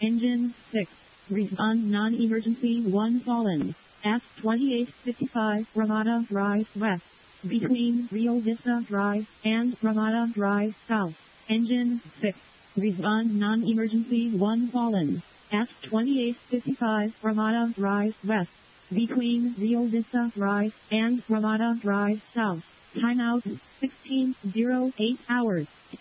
Engine 6. Respond non-emergency 1 fallen. At 2855 Ramada Drive West. Between Rio Vista Drive and Ramada Drive South. Engine 6. Respond non-emergency 1 fallen. At 2855 Ramada Drive West. Between Rio Vista Drive and Ramada Drive South. Timeout 16:08 hours.